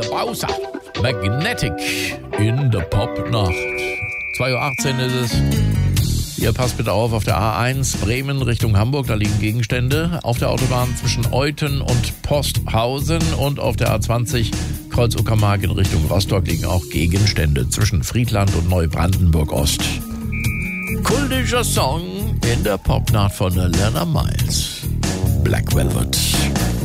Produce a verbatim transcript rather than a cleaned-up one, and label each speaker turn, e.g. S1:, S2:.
S1: The Bowser. Magnetic in der Popnacht. zwei Uhr achtzehn ist es. Ihr passt bitte auf, auf der A eins Bremen Richtung Hamburg, da liegen Gegenstände. Auf der Autobahn zwischen Euthen und Posthausen und auf der A zwanzig Kreuz Uckermark in Richtung Rostock liegen auch Gegenstände zwischen Friedland und Neubrandenburg Ost. Kultischer Song in der Popnacht von Alana Miles. Black Velvet.